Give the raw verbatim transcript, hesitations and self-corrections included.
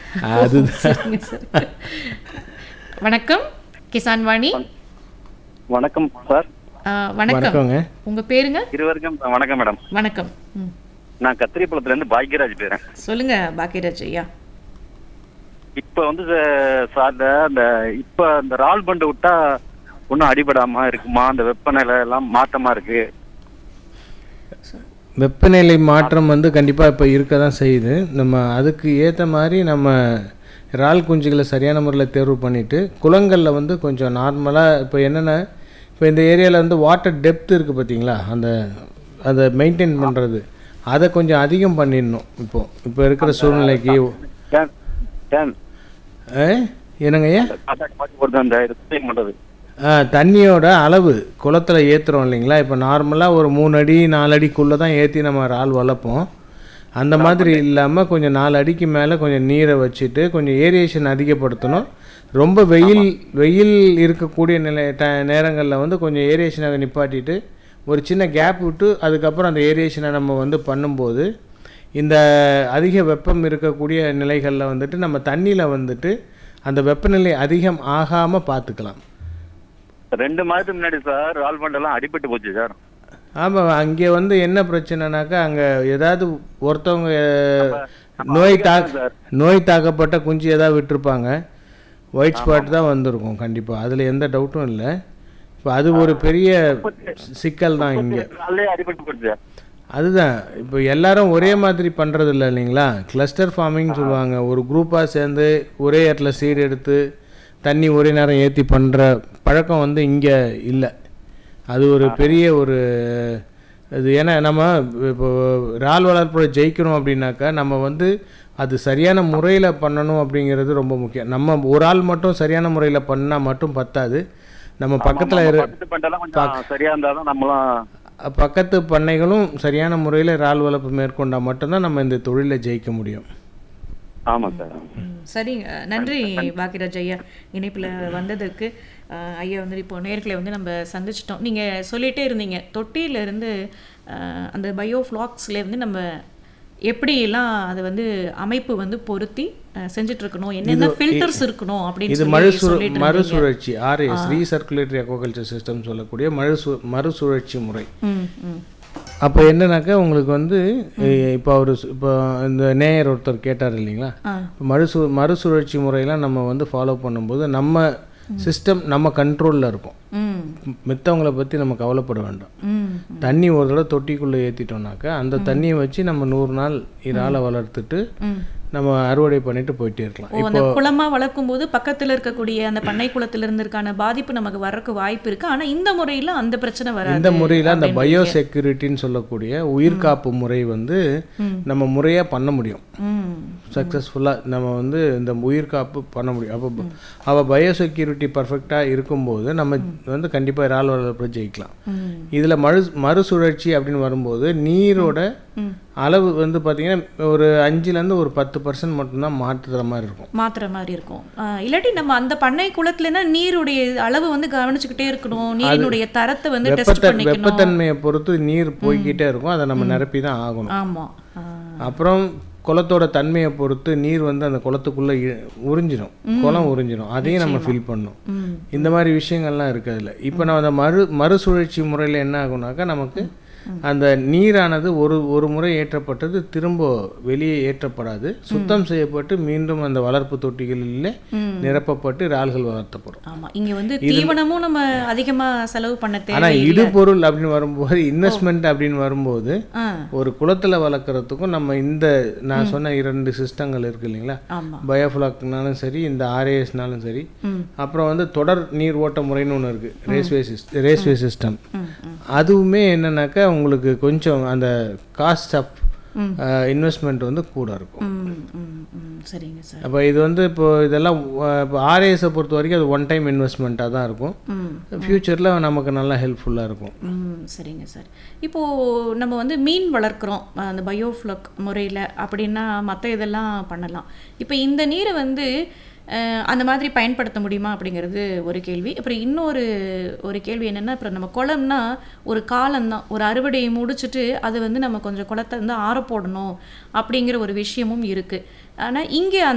அதுதான். சரிங்க சார். வணக்கம் கிசான் வாணி. வணக்கம் சார். ஆ, வணக்கம். வணக்கங்க. உங்க பேருங்க? இருவருக்கும் வணக்கம் மேடம். வணக்கம். ம். நான் கத்திரிப்பழத்துல இருந்து பாக்யராஜ் பேரேன். சொல்லுங்க பாக்கியராஜ் ஐயா. இப்ப வந்து ச- சார் இந்த அந்த இப்ப இந்த ரால் பண்டு விட்டா ஒன்றும் அடிபடாம இருக்குமா? அந்த வெப்பநிலை எல்லாம் மாற்றமா இருக்கு. வெப்பநிலை மாற்றம் வந்து கண்டிப்பாக இப்போ இருக்க தான் செய்யுது. நம்ம அதுக்கு ஏற்ற மாதிரி நம்ம இறால் குஞ்சுகளை சரியான முறையில் தேர்வு பண்ணிவிட்டு குளங்களில் வந்து கொஞ்சம் நார்மலாக இப்போ என்னென்ன இப்போ இந்த ஏரியாவில் வந்து வாட்டர் டெப்த் இருக்குது பார்த்தீங்களா, அந்த அதை மெயின்டைன் பண்ணுறது அதை கொஞ்சம் அதிகம் பண்ணிடணும். இப்போது இப்போ இருக்கிற சூழ்நிலைக்கு டேன், டேன். ஆ, என்னங்கய்யா? காட்டாக்கு மாட்டி போடுறது அந்த இது clean பண்றது. ஆ, தண்ணியோட அளவு குளத்தில் ஏற்றுறோம் இல்லைங்களா, இப்போ நார்மலாக ஒரு மூணு அடி நாலு அடிக்குள்ளே தான் ஏற்றி நம்ம இறால் வளர்ப்போம். அந்த மாதிரி இல்லாமல் கொஞ்சம் நாலு அடிக்கு மேலே கொஞ்சம் நீரை வச்சுட்டு கொஞ்சம் ஏரியேஷன் அதிகப்படுத்தணும். ரொம்ப வெயில் வெயில் இருக்கக்கூடிய நிலை ட நேரங்களில் வந்து கொஞ்சம் ஏரியேஷனை நிப்பாட்டிட்டு ஒரு சின்ன கேப் விட்டு அதுக்கப்புறம் அந்த ஏரியேஷனை நம்ம வந்து பண்ணும்போது இந்த அதிக வெப்பம் இருக்கக்கூடிய நிலைகளில் வந்துட்டு நம்ம தண்ணியில் வந்துட்டு அந்த வெப்பநிலை அதிகம் ஆகாமல் பார்த்துக்கலாம். ரெண்டு மாதத்துக்கு முன்னாடி சார் ரால் பண்டு எல்லாம் அடிபட்டு போச்சு சார். ஆமாம், அங்கே வந்து என்ன பிரச்சனைனாக்கா அங்கே ஏதாவது ஒருத்தவங்க நோய் தா நோய் தாக்கப்பட்ட குஞ்சு ஏதாவது விட்டுருப்பாங்க, ஒயிட் ஸ்பாட் தான் வந்திருக்கும் கண்டிப்பாக, அதில் எந்த டவுட்டும் இல்லை. இப்போ அது ஒரு பெரிய சிக்கல் தான் இங்கே. ராலே அடிபட்டு போச்சு சார். அதுதான் இப்போ எல்லாரும் ஒரே மாதிரி பண்ணுறது இல்லை இல்லைங்களா, கிளஸ்டர் ஃபார்மிங் சொல்லுவாங்க. ஒரு குரூப்பாக சேர்ந்து ஒரே இடத்துல சீடு எடுத்து தண்ணி ஒரே நேரம் ஏற்றி பண்ணுற பழக்கம் வந்து இங்கே இல்லை. அது ஒரு பெரிய ஒரு இது. ஏன்னா நம்ம இப்போ இறால் வளர்ப்பை ஜெயிக்கணும் அப்படின்னாக்கா நம்ம வந்து அது சரியான முறையில் பண்ணணும் அப்படிங்கிறது ரொம்ப முக்கியம். நம்ம ஒரு ஆள் மட்டும் சரியான முறையில் பண்ணால் மட்டும் பத்தாது. நம்ம பக்கத்தில் இரு பக்கத்து பண்டெல்லாம் கொஞ்சம் சரியா இருந்தாதான் நம்மளும் பக்கத்து பண்ணைகளும் சரியான முறையில் இறால் வளர்ப்பு மேற்கொண்டால் மட்டும்தான் நம்ம இந்த தொழிலை ஜெயிக்க முடியும். ஆமா சார். ம், சரிங்க. நன்றி பாக்கியராஜ் ஐயா இணைப்பில் வந்ததற்கு. அஹ், ஐயா வந்து இப்போ நேர்களை வந்து நம்ம சந்திச்சிட்டோம். நீங்கள் சொல்லிகிட்டே இருந்தீங்க தொட்டியிலேருந்து அந்த பயோஃப்ளாக்ஸ்லேருந்து நம்ம எப்படியெல்லாம் அதை வந்து அமைப்பு வந்து பொருத்தி அஹ், செஞ்சுட்டு இருக்கணும், என்னென்ன ஃபில்டர்ஸ் இருக்கணும் அப்படின்னு இது சொல்லி மறுசு சொல்லிட்டு இருந்தீங்க. மறுசுழற்சி ஆர்எஸ் ரீசர்க்குலேட்டரி அக்வாகல்ச்சர் சிஸ்டம் சொல்லக்கூடிய மறுசு மறுசுழற்சி முறை. ம் ம் அப்போ என்னன்னாக்கா உங்களுக்கு வந்து இப்போ அவர் இப்போ இந்த நேயர் ஒருத்தர் கேட்டார் இல்லைங்களா, ஆ மறுசு மறுசுழற்சி முறையெல்லாம் நம்ம வந்து ஃபாலோ பண்ணும்போது நம்ம சிஸ்டம் நம்ம கண்ட்ரோலில் இருக்கும். ம் மித்தவங்களை பற்றி நம்ம கவலைப்பட வேண்டாம். ம் தண்ணி ஒரு தடவை தொட்டிக்குள்ளே ஏற்றிட்டோம்னாக்கா அந்த தண்ணியை வச்சு நம்ம நூறு நாள் இறாலை வளர்த்துட்டு ம் நம்ம அறுவடை பண்ணிட்டு போயிட்டே இருக்கலாம். ஓ, அந்த குளமா வளர்க்கும் போது பக்கத்துல இருக்கக்கூடிய அந்த பண்ணை குளத்துல இருந்திருக்கான பாதிப்பு நமக்கு வரக்கு வாய்ப்பு இருக்கு. ஆனா இந்த முறையில அந்த பிரச்சனை வராது. இந்த முறையில் அந்த பயோ செக்யூரிட்டின்னு சொல்லக்கூடிய உயிர்காப்பு முறை வந்து நம்ம முறையாக பண்ண முடியும். ம் சக்ஸஸ்ஃபுல்லாக நம்ம வந்து இந்த உயிர்காப்பு பண்ண முடியும். அப்போ அவள் பயோ செக்யூரிட்டி பர்ஃபெக்டாக இருக்கும்போது நம்ம வந்து கண்டிப்பாக இறால் வளர்ப்பு ஜெயிக்கலாம். ம் இதில் மறு மறுசுழற்சி அப்படின்னு வரும்போது நீரோட அளவு வந்து பார்த்தீங்கன்னா ஒரு அஞ்சுலேருந்து ஒரு பத்து பர்சன்ட் மட்டும்தான் மாற்றுற மாதிரி இருக்கும். மாத்துற மாதிரி இருக்கும். ஆஹ் இல்லாட்டி நம்ம அந்த பண்ணை குளத்துலன்னா நீருடைய அளவு வந்து கவனிச்சுக்கிட்டே இருக்கணும், நீரினுடைய தரத்தை வந்து டெஸ்ட் வெப்பத்த பண்ணிக்கணும். வெப்பத்தன்மையை பொறுத்து நீர் போய்கிட்டே இருக்கும், அதை நம்ம நிரப்பி தான் ஆகணும். ஆமா. ஆ. அப்புறம் குளத்தோட தன்மையை பொறுத்து நீர் வந்து அந்த குளத்துக்குள்ளே உறிஞ்சிடும், குளம் உறிஞ்சிடும், அதையும் நம்ம ஃபில் பண்ணணும். ம் இந்த மாதிரி விஷயங்கள்லாம் இருக்கிறதுல இப்போ நம்ம அந்த மறு மறுசுழற்சி முறையில் என்ன ஆகுனாக்கா நமக்கு அந்த நீரானது ஒரு ஒரு முறை ஏற்றப்பட்டது திரும்ப வெளியே ஏற்றப்படாது, சுத்தம் செய்யப்பட்டு மீண்டும் அந்த வளர்ப்பு தொட்டிகளில் நிரப்பப்பட்டு இறால்கள் வளர்த்தப்படும். ஆமா, இங்க வந்து தீவனமும் நம்ம அதிகமா செலவு பண்ண ஆனால் தேவை. இடுபொருள் அப்படின்னு வரும்போது இன்வெஸ்ட்மெண்ட் அப்படின்னு வரும்போது ஆ ஒரு குளத்தில் வளர்க்குறதுக்கும் நம்ம இந்த நான் சொன்ன இரண்டு சிஸ்டங்கள் இருக்கு இல்லைங்களா, ஆமா. பயோஃப்ளாக்னாலும் சரி இந்த ஆர்ஏஎஸ்னாலும் சரி, ம் அப்புறம் வந்து தொடர் நீர் ஓட்ட முறைன்னு ஒன்று இருக்குது, ரேஸ்வே சிஸ்டம் ரேஸ்வே சிஸ்டம். ம் ம் அதுவுமே என்னன்னாக்கா உங்களுக்கு கொஞ்சம் அந்த காஸ்ட் ஆஃப் இன்வெஸ்ட்மெண்ட் வந்து கூட இருக்கும். ம் ம் ம் சரிங்க சார். அப்போ இது வந்து இப்போ இதெல்லாம் இப்போ ஆர்ஏஎஸை பொறுத்த வரைக்கும் அது ஒன் டைம் இன்வெஸ்ட்மெண்ட்டாக தான் இருக்கும். ம் ஃப்யூச்சரில் நமக்கு நல்லா ஹெல்ப்ஃபுல்லாக இருக்கும். ம் சரிங்க சார். இப்போது நம்ம வந்து மீன் வளர்க்குறோம் அந்த பயோஃப்ளக் முறையில் அப்படின்னா மற்ற இதெல்லாம் பண்ணலாம். இப்போ இந்த நீரை வந்து அஹ், அந்த மாதிரி பயன்படுத்த முடியுமா அப்படிங்கிறது ஒரு கேள்வி. அப்புறம் இன்னொரு ஒரு கேள்வி என்னென்னா, அப்புறம் நம்ம குளம்னா ஒரு காலம்தான், ஒரு அறுவடையை முடிச்சுட்டு அது வந்து நம்ம கொஞ்சம் குளத்தை வந்து ஆற போடணும் அப்படிங்கிற ஒரு விஷயமும் இருக்குது. ஆனால் இங்கே